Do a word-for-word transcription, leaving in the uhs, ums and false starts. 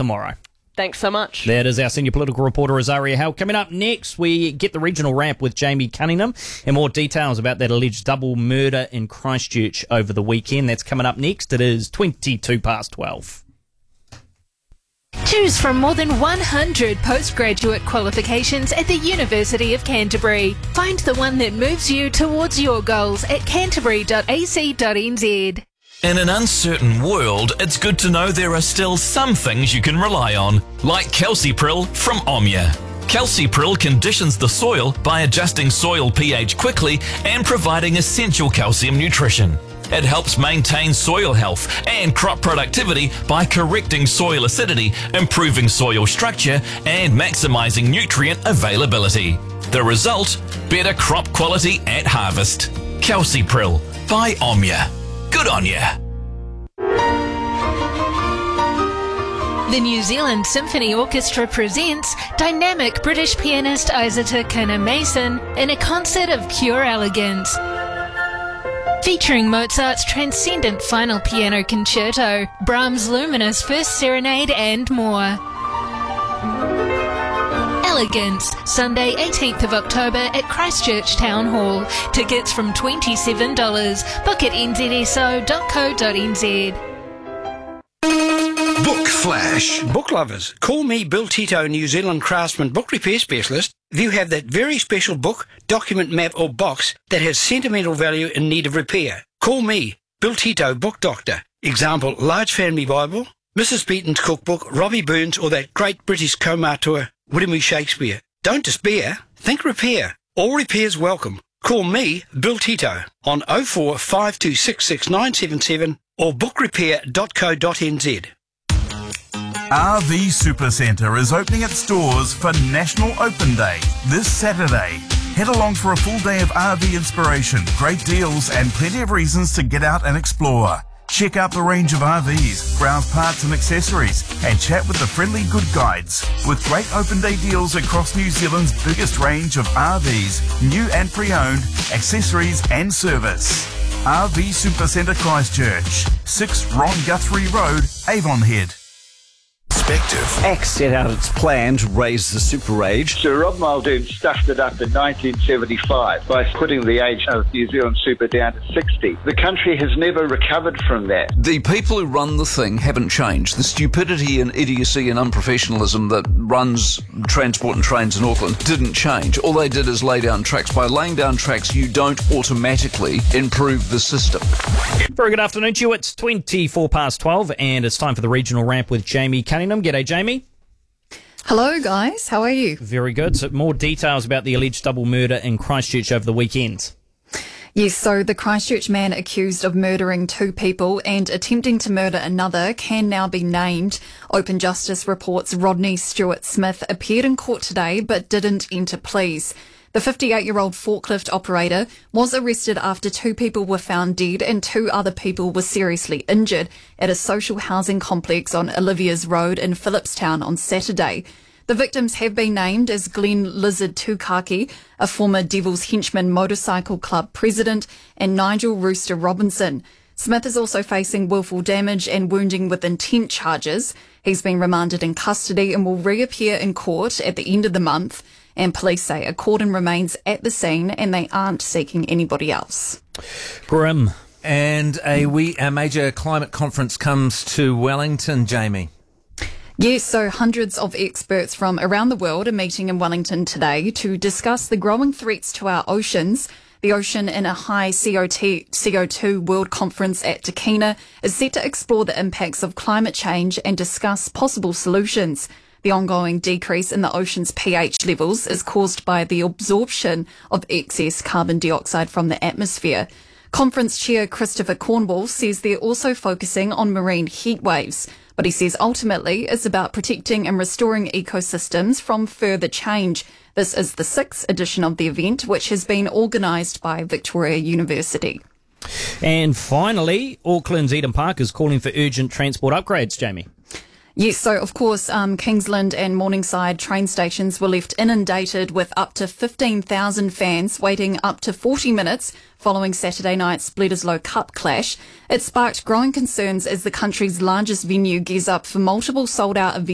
tomorrow. Thanks so much. That is our senior political reporter, Rosaria Howell. Coming up next, we get the regional wrap with Jamie Cunningham and more details about that alleged double murder in Christchurch over the weekend. That's coming up next. It is twenty-two past twelve. Choose from more than one hundred postgraduate qualifications at the University of Canterbury. Find the one that moves you towards your goals at canterbury dot a c dot n z. In an uncertain world, it's good to know there are still some things you can rely on, like Calcipril from Omnia. Calcipril conditions the soil by adjusting soil pH quickly and providing essential calcium nutrition. It helps maintain soil health and crop productivity by correcting soil acidity, improving soil structure, and maximising nutrient availability. The result? Better crop quality at harvest. Calcipril by Omnia. Good on ya. The New Zealand Symphony Orchestra presents dynamic British pianist Isata Kinna-Mason in a concert of pure elegance. Featuring Mozart's transcendent final piano concerto, Brahms' luminous first serenade and more. Elegance, Sunday eighteenth of October at Christchurch Town Hall. Tickets from twenty-seven dollars. Book at n z s o dot co dot n z. Book Flash. Book lovers, call me Bill Tito, New Zealand craftsman book repair specialist. If you have that very special book, document, map or box that has sentimental value in need of repair, call me, Bill Tito, book doctor. Example, Large Family Bible, Missus Beaton's cookbook, Robbie Burns or that great British comauteur, William Shakespeare. Don't despair, think repair. All repairs welcome. Call me, Bill Tito, on oh four five two six six nine seven seven or book repair dot co dot n z. R V Supercentre is opening its doors for National Open Day this Saturday. Head along for a full day of R V inspiration, great deals and plenty of reasons to get out and explore. Check out the range of R Vs, browse parts and accessories and chat with the friendly good guides. With great open day deals across New Zealand's biggest range of R Vs, new and pre-owned, accessories and service. R V Supercentre Christchurch, six Ron Guthrie Road, Avonhead. Perspective. ACT set out its plan to raise the super age. Sir Rob Muldoon stuffed it up in nineteen seventy-five by putting the age of New Zealand super down to sixty. The country has never recovered from that. The people who run the thing haven't changed. The stupidity and idiocy and unprofessionalism that runs Transport and Trains in Auckland didn't change. All they did is lay down tracks. By laying down tracks, you don't automatically improve the system. Very good afternoon to you. It's twenty-four past twelve and it's time for the regional ramp with Jamie Cunningham. G'day, Jamie. Hello, guys. How are you? Very good. So more details about the alleged double murder in Christchurch over the weekend. Yes, so the Christchurch man accused of murdering two people and attempting to murder another can now be named. Open Justice reports Rodney Stewart-Smith appeared in court today but didn't enter pleas. The fifty-eight-year-old forklift operator was arrested after two people were found dead and two other people were seriously injured at a social housing complex on Olivia's Road in Phillipstown on Saturday. The victims have been named as Glenn Lizard Tukaki, a former Devil's Henchman Motorcycle Club president, and Nigel Rooster Robinson. Smith is also facing willful damage and wounding with intent charges. He's been remanded in custody and will reappear in court at the end of the month. And police say a cordon remains at the scene and they aren't seeking anybody else. Grim. And a, we, a major climate conference comes to Wellington, Jamie. Yes, so hundreds of experts from around the world are meeting in Wellington today to discuss the growing threats to our oceans. The Ocean in a High C O two World Conference at Takina is set to explore the impacts of climate change and discuss possible solutions. The ongoing decrease in the ocean's pH levels is caused by the absorption of excess carbon dioxide from the atmosphere. Conference Chair Christopher Cornwall says they're also focusing on marine heat waves, but he says ultimately it's about protecting and restoring ecosystems from further change. This is the sixth edition of the event, which has been organised by Victoria University. And finally, Auckland's Eden Park is calling for urgent transport upgrades, Jamie. Yes, so of course, um, Kingsland and Morningside train stations were left inundated with up to fifteen thousand fans waiting up to forty minutes following Saturday night's Bledisloe Cup clash. It sparked growing concerns as the country's largest venue gears up for multiple sold-out events